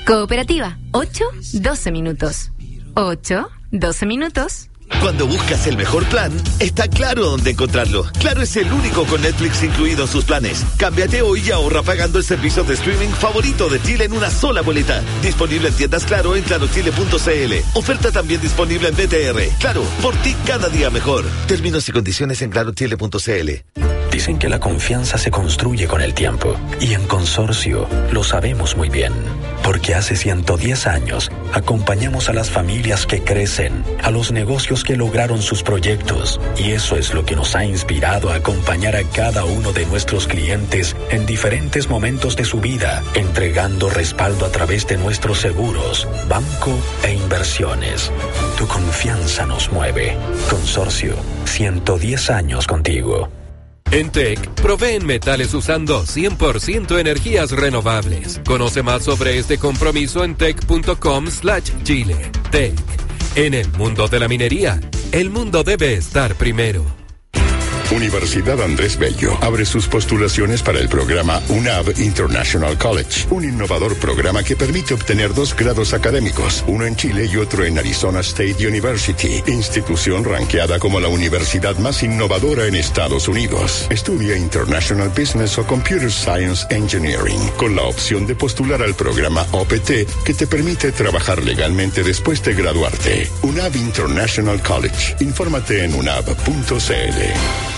Cooperativa, 8-12 minutos. 8-12 minutos. Cuando buscas el mejor plan, está Claro dónde encontrarlo. Claro es el único con Netflix incluido en sus planes. Cámbiate hoy y ahorra pagando el servicio de streaming favorito de Chile en una sola boleta. Disponible en tiendas Claro en clarochile.cl. Oferta también disponible en BTR. Claro, por ti cada día mejor. Términos y condiciones en clarochile.cl. Dicen que la confianza se construye con el tiempo. Y en Consorcio lo sabemos muy bien. Porque hace 110 años acompañamos a las familias que crecen, a los negocios que lograron sus proyectos. Y eso es lo que nos ha inspirado a acompañar a cada uno de nuestros clientes en diferentes momentos de su vida, entregando respaldo a través de nuestros seguros, banco e inversiones. Tu confianza nos mueve. Consorcio, 110 años contigo. En TEC, proveen metales usando 100% energías renovables. Conoce más sobre este compromiso en tec.com/Chile. TEC. En el mundo de la minería, el mundo debe estar primero. Universidad Andrés Bello abre sus postulaciones para el programa UNAV International College, un innovador programa que permite obtener 2 grados académicos, uno en Chile y otro en Arizona State University, institución ranqueada como la universidad más innovadora en Estados Unidos. Estudia International Business o Computer Science Engineering, con la opción de postular al programa OPT, que te permite trabajar legalmente después de graduarte. UNAV International College. Infórmate en unav.cl.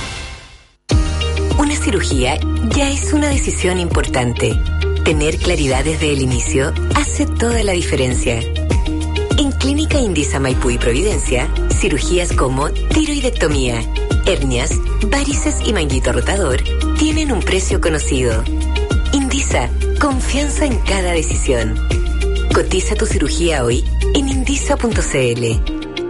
Una cirugía ya es una decisión importante. Tener claridad desde el inicio hace toda la diferencia. En Clínica Indisa Maipú y Providencia, cirugías como tiroidectomía, hernias, varices y manguito rotador tienen un precio conocido. Indisa, confianza en cada decisión. Cotiza tu cirugía hoy en indisa.cl.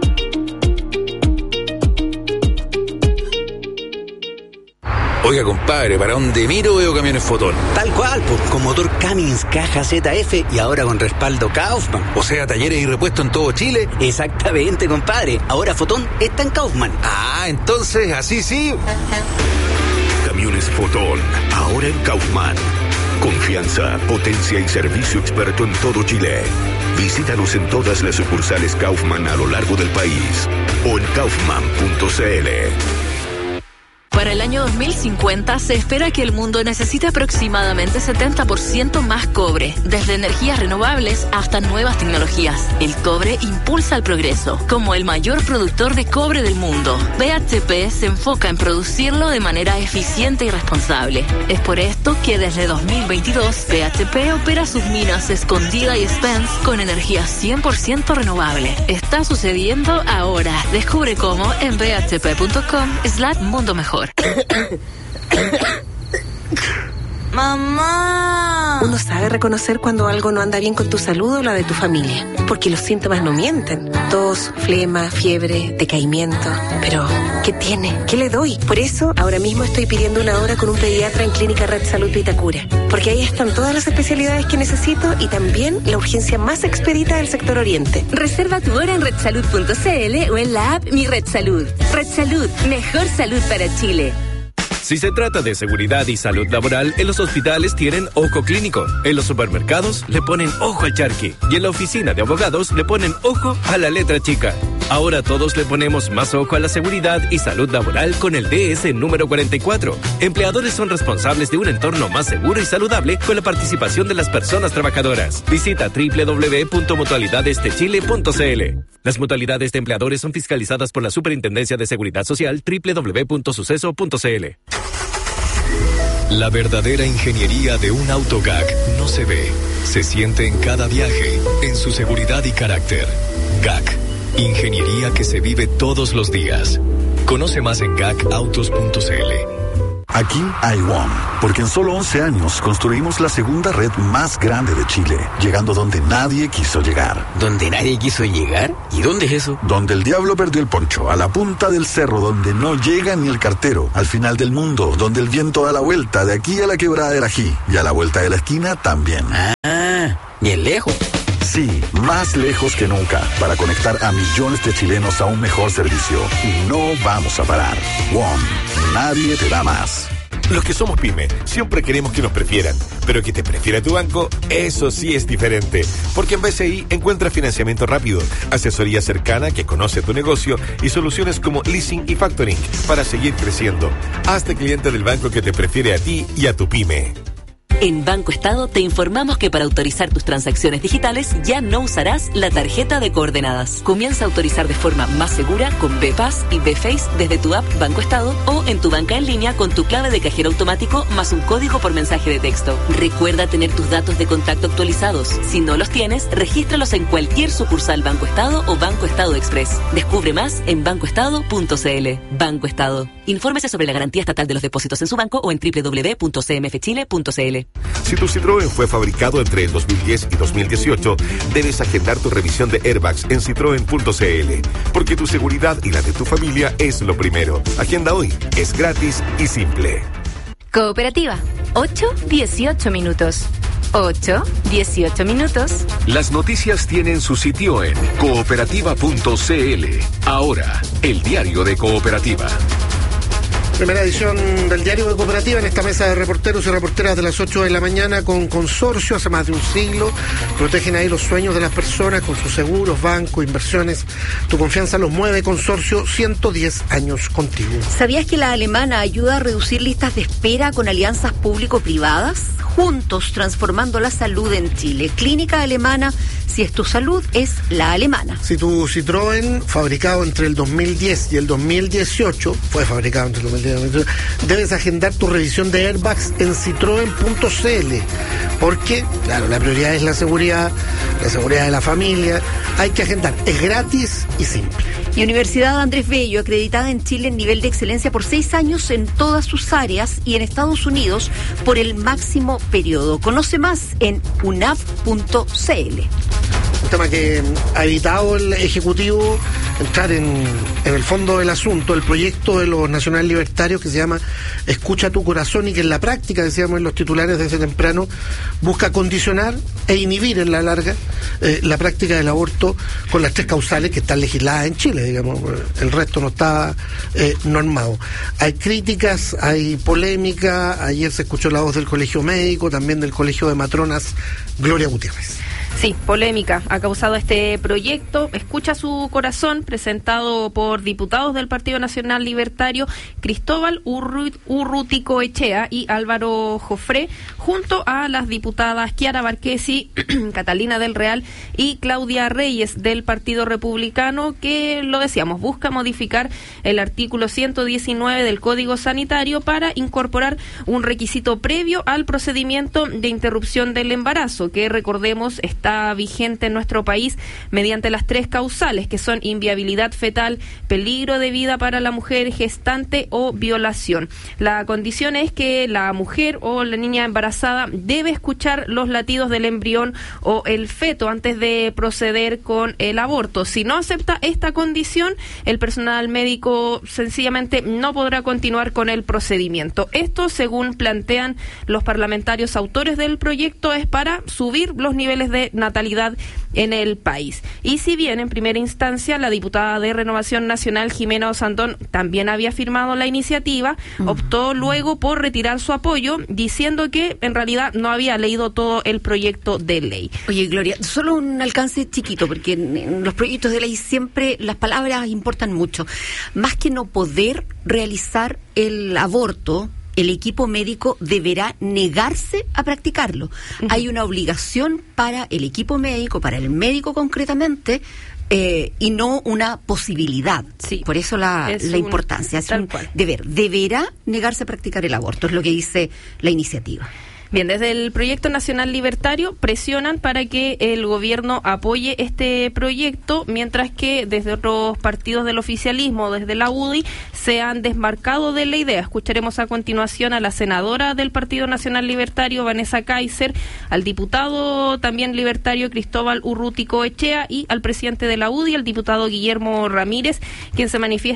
Oiga, compadre, ¿para dónde miro veo camiones Fotón? Tal cual, pues, con motor Cummins, caja ZF y ahora con respaldo Kaufman. O sea, talleres y repuestos en todo Chile. Exactamente, compadre. Ahora Fotón está en Kaufman. Ah, entonces, así sí. Camiones Fotón, ahora en Kaufman. Confianza, potencia y servicio experto en todo Chile. Visítanos en todas las sucursales Kaufman a lo largo del país o en kaufman.cl. Para el año 2050 se espera que el mundo necesite aproximadamente 70% más cobre, desde energías renovables hasta nuevas tecnologías. El cobre impulsa el progreso. Como el mayor productor de cobre del mundo, BHP se enfoca en producirlo de manera eficiente y responsable. Es por esto que desde 2022 BHP opera sus minas Escondida y Spence con energía 100% renovable. Está sucediendo ahora. Descubre cómo en bhp.com/mundo mejor. ¡Mamá! Uno sabe reconocer cuando algo no anda bien con tu salud o la de tu familia, porque los síntomas no mienten. Tos, flema, fiebre, decaimiento. Pero, ¿qué tiene? ¿Qué le doy? Por eso, ahora mismo estoy pidiendo una hora con un pediatra en Clínica Red Salud Vitacura, porque ahí están todas las especialidades que necesito y también la urgencia más expedita del sector oriente. Reserva tu hora en redsalud.cl o en la app Mi Red Salud. Red Salud, mejor salud para Chile. Si se trata de seguridad y salud laboral, en los hospitales tienen ojo clínico, en los supermercados le ponen ojo al charqui y en la oficina de abogados le ponen ojo a la letra chica. Ahora todos le ponemos más ojo a la seguridad y salud laboral con el DS número 44. Empleadores son responsables de un entorno más seguro y saludable con la participación de las personas trabajadoras. Visita www.mutualidadesdechile.cl. Las mutualidades de empleadores son fiscalizadas por la Superintendencia de Seguridad Social www.suceso.cl. La verdadera ingeniería de un auto GAC no se ve, se siente en cada viaje, en su seguridad y carácter. GAC, ingeniería que se vive todos los días. Conoce más en gacautos.cl. Aquí hay WOM, porque en solo 11 años construimos la segunda red más grande de Chile, llegando donde nadie quiso llegar. ¿Donde nadie quiso llegar? ¿Y dónde es eso? Donde el diablo perdió el poncho, a la punta del cerro, donde no llega ni el cartero, al final del mundo, donde el viento da la vuelta, de aquí a la quebrada del Ají, y a la vuelta de la esquina también. Ah, bien lejos. Sí, más lejos que nunca, para conectar a millones de chilenos a un mejor servicio. Y no vamos a parar. WOM, nadie te da más. Los que somos pyme siempre queremos que nos prefieran, pero que te prefiera tu banco, eso sí es diferente. Porque en BCI encuentras financiamiento rápido, asesoría cercana que conoce tu negocio y soluciones como leasing y factoring para seguir creciendo. Hazte cliente del banco que te prefiere a ti y a tu pyme. En Banco Estado te informamos que para autorizar tus transacciones digitales ya no usarás la tarjeta de coordenadas. Comienza a autorizar de forma más segura con BPass y BFace desde tu app Banco Estado o en tu banca en línea con tu clave de cajero automático más un código por mensaje de texto. Recuerda tener tus datos de contacto actualizados. Si no los tienes, regístralos en cualquier sucursal Banco Estado o Banco Estado Express. Descubre más en bancoestado.cl. Banco Estado. Infórmese sobre la garantía estatal de los depósitos en su banco o en www.cmfchile.cl. Si tu Citroën fue fabricado entre el 2010 y 2018, debes agendar tu revisión de airbags en citroen.cl, porque tu seguridad y la de tu familia es lo primero. Agenda hoy, es gratis y simple. Cooperativa, 8-18 minutos. 8-18 minutos. Las noticias tienen su sitio en cooperativa.cl. Ahora, el diario de Cooperativa. Primera edición del Diario de Cooperativa en esta mesa de reporteros y reporteras de las 8 de la mañana con Consorcio, hace más de un siglo. Protegen ahí los sueños de las personas con sus seguros, bancos, inversiones. Tu confianza los mueve, Consorcio, 110 años contigo. ¿Sabías que la alemana ayuda a reducir listas de espera con alianzas público-privadas? Juntos transformando la salud en Chile. Clínica Alemana, si es tu salud, es la alemana. Si tu Citroën, fabricado entre el 2010 y el 2018, fue fabricado entre el 2010 y el 2018, debes agendar tu revisión de airbags en citroen.cl, porque, claro, la prioridad es la seguridad de la familia. Hay que agendar, es gratis y simple. Y Universidad Andrés Bello, acreditada en Chile en nivel de excelencia por 6 años en todas sus áreas y en Estados Unidos por el máximo periodo. Conoce más en unav.cl. Un tema que ha evitado el Ejecutivo entrar en el fondo del asunto, el proyecto de los nacional libertarios que se llama Escucha tu corazón y que en la práctica, decíamos en los titulares desde temprano, busca condicionar e inhibir en la larga la práctica del aborto con las 3 causales que están legisladas en Chile, digamos, el resto no está normado. Hay críticas, hay polémica, ayer se escuchó la voz del Colegio Médico, también del Colegio de Matronas, Gloria Gutiérrez. Sí, polémica ha causado este proyecto Escucha su corazón, presentado por diputados del Partido Nacional Libertario Cristóbal Urruticoechea y Álvaro Jofré, junto a las diputadas Chiara Marchesi, Catalina del Real y Claudia Reyes del Partido Republicano, que, lo decíamos, busca modificar el artículo 119 del Código Sanitario para incorporar un requisito previo al procedimiento de interrupción del embarazo, que, recordemos, está vigente en nuestro país mediante las 3 causales, que son inviabilidad fetal, peligro de vida para la mujer gestante o violación. La condición es que la mujer o la niña embarazada debe escuchar los latidos del embrión o el feto antes de proceder con el aborto. Si no acepta esta condición, el personal médico sencillamente no podrá continuar con el procedimiento. Esto, según plantean los parlamentarios autores del proyecto, es para subir los niveles de natalidad en el país. Y si bien en primera instancia la diputada de Renovación Nacional Jimena Osandón también había firmado la iniciativa, optó luego por retirar su apoyo, diciendo que en realidad no había leído todo el proyecto de ley. Oye, Gloria, solo un alcance chiquito, porque en los proyectos de ley siempre las palabras importan mucho. Más que no poder realizar el aborto, el equipo médico deberá negarse a practicarlo. Hay una obligación para el equipo médico, para el médico concretamente, y no una posibilidad. Sí. Por eso la importancia. Es un deber. Deberá negarse a practicar el aborto, es lo que dice la iniciativa. Bien, desde el Proyecto Nacional Libertario presionan para que el gobierno apoye este proyecto, mientras que desde otros partidos del oficialismo, desde la UDI, se han desmarcado de la idea. Escucharemos a continuación a la senadora del Partido Nacional Libertario, Vanessa Kaiser, al diputado también libertario Cristóbal Urruticoechea y al presidente de la UDI, el diputado Guillermo Ramírez, quien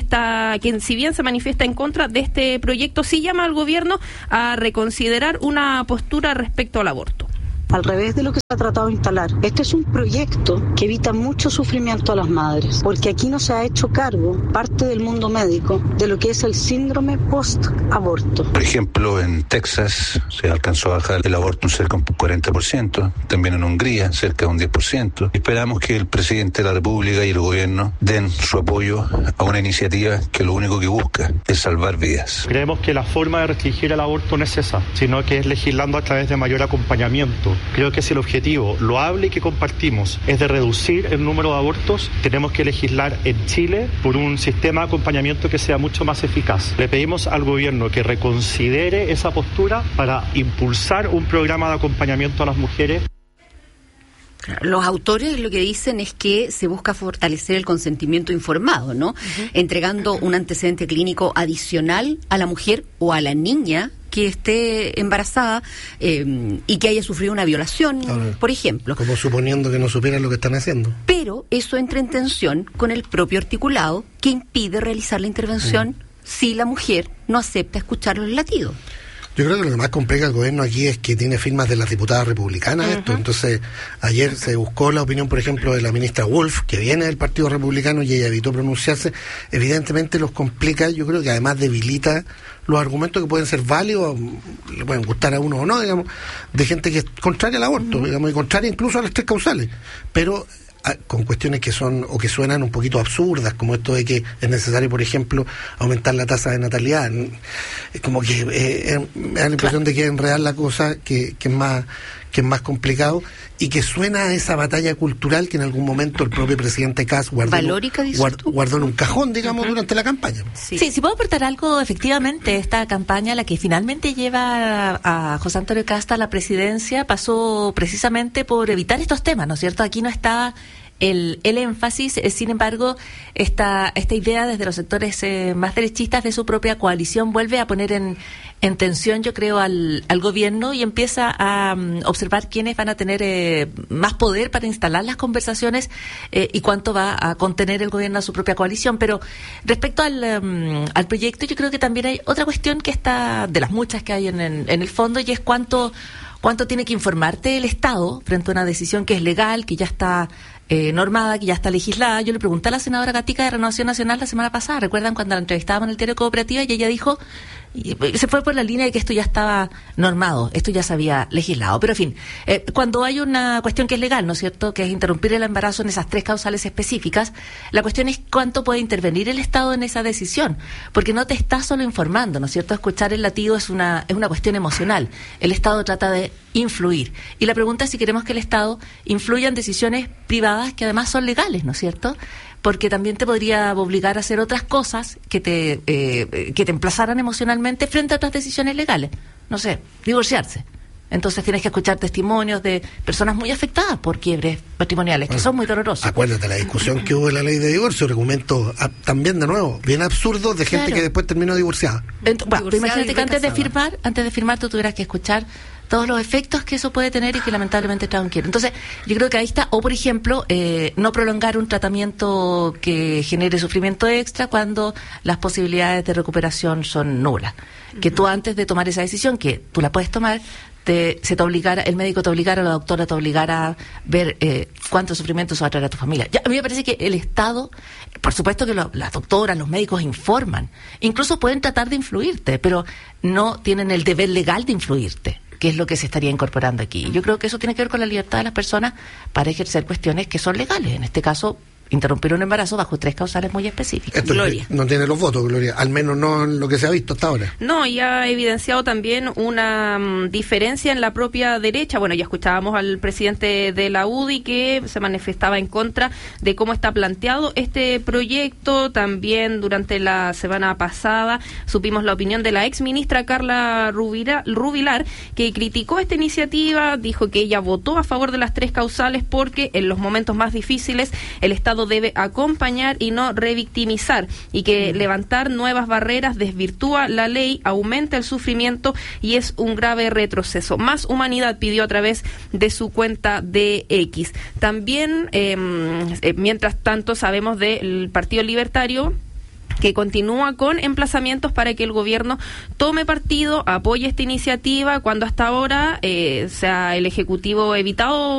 si bien se manifiesta en contra de este proyecto, sí llama al gobierno a reconsiderar una postura respecto al aborto. al revés de lo que se ha tratado de instalar. Este es un proyecto que evita mucho sufrimiento a las madres, porque aquí no se ha hecho cargo parte del mundo médico de lo que es el síndrome post-aborto. Por ejemplo, en Texas se alcanzó a bajar el aborto cerca de un 40%, también en Hungría cerca de un 10%. Esperamos que el presidente de la República y el gobierno den su apoyo a una iniciativa que lo único que busca es salvar vidas. Creemos que la forma de restringir el aborto no es esa, sino que es legislando a través de mayor acompañamiento. Creo que si el objetivo loable y que compartimos es de reducir el número de abortos, tenemos que legislar en Chile por un sistema de acompañamiento que sea mucho más eficaz. Le pedimos al gobierno que reconsidere esa postura para impulsar un programa de acompañamiento a las mujeres. Los autores lo que dicen es que se busca fortalecer el consentimiento informado, ¿no? Entregando un antecedente clínico adicional a la mujer o a la niña que esté embarazada y que haya sufrido una violación, por ejemplo. Como suponiendo que no supieran lo que están haciendo. Pero eso entra en tensión con el propio articulado que impide realizar la intervención si la mujer no acepta escuchar los latidos. Yo creo que lo que más complica al gobierno aquí es que tiene firmas de las diputadas republicanas esto. Entonces, ayer se buscó la opinión, por ejemplo, de la ministra Wolf, que viene del Partido Republicano y ella evitó pronunciarse. Evidentemente los complica, yo creo que además debilita los argumentos que pueden ser válidos, le pueden gustar a uno o no, digamos, de gente que es contraria al aborto, digamos, y contraria incluso a las 3 causales. Pero con cuestiones que son o que suenan un poquito absurdas, como esto de que es necesario, por ejemplo, aumentar la tasa de natalidad. Es como que me da la impresión de que enredar la cosa que es más complicado y que suena a esa batalla cultural que en algún momento el propio presidente Kass guardó en un cajón, digamos, durante la campaña. Sí, si puedo aportar algo, efectivamente, esta campaña, la que finalmente lleva a José Antonio Kast a la presidencia, pasó precisamente por evitar estos temas, ¿no es cierto? Aquí no estaba el énfasis, sin embargo, esta idea desde los sectores más derechistas de su propia coalición vuelve a poner en tensión, yo creo, al gobierno y empieza a observar quiénes van a tener más poder para instalar las conversaciones y cuánto va a contener el gobierno a su propia coalición. Pero respecto al proyecto, yo creo que también hay otra cuestión que está de las muchas que hay en el fondo, y es cuánto tiene que informarte el Estado frente a una decisión que es legal, que ya está normada, que ya está legislada. Yo le pregunté a la senadora Gatica de Renovación Nacional la semana pasada, ¿recuerdan cuando la entrevistábamos en el diario Cooperativa? Y ella dijo, se fue por la línea de que esto ya estaba normado, esto ya se había legislado. Pero en fin, cuando hay una cuestión que es legal, ¿no es cierto?, que es interrumpir el embarazo en esas 3 causales específicas, la cuestión es cuánto puede intervenir el Estado en esa decisión, porque no te está solo informando, ¿no es cierto? Escuchar el latido es una cuestión emocional. El Estado trata de influir. Y la pregunta es si queremos que el Estado influya en decisiones privadas que además son legales, ¿no es cierto? Porque también te podría obligar a hacer otras cosas que te emplazaran emocionalmente frente a otras decisiones legales. No sé, divorciarse. Entonces tienes que escuchar testimonios de personas muy afectadas por quiebres patrimoniales, que son muy dolorosos. Acuérdate la discusión que hubo en la ley de divorcio, argumentos también, de nuevo, bien absurdos de gente que después terminó divorciada. Imagínate que antes de firmar tú tuvieras que escuchar todos los efectos que eso puede tener y que lamentablemente Trump quiere. Entonces, yo creo que ahí está. O, por ejemplo, no prolongar un tratamiento que genere sufrimiento extra cuando las posibilidades de recuperación son nulas. Que tú antes de tomar esa decisión, que tú la puedes tomar, el médico te obligara, la doctora te obligara a ver cuánto sufrimiento se va a traer a tu familia. A mí me parece que el Estado, por supuesto que las doctoras, los médicos informan, incluso pueden tratar de influirte, pero no tienen el deber legal de influirte, que es lo que se estaría incorporando aquí. Yo creo que eso tiene que ver con la libertad de las personas para ejercer cuestiones que son legales. En este caso, interrumpir un embarazo bajo 3 causales muy específicas. Esto Gloria. No tiene los votos, Gloria, al menos no en lo que se ha visto hasta ahora. No, y ha evidenciado también una diferencia en la propia derecha. Bueno, ya escuchábamos al presidente de la UDI que se manifestaba en contra de cómo está planteado este proyecto. También durante la semana pasada supimos la opinión de la ex ministra Carla Rubilar, que criticó esta iniciativa, dijo que ella votó a favor de las 3 causales porque en los momentos más difíciles el Estado debe acompañar y no revictimizar, y que levantar nuevas barreras desvirtúa la ley, aumenta el sufrimiento y es un grave retroceso. Más humanidad pidió a través de su cuenta de X. También, mientras tanto, sabemos del Partido Libertario, que continúa con emplazamientos para que el gobierno tome partido, apoye esta iniciativa, cuando hasta ahora el Ejecutivo evitado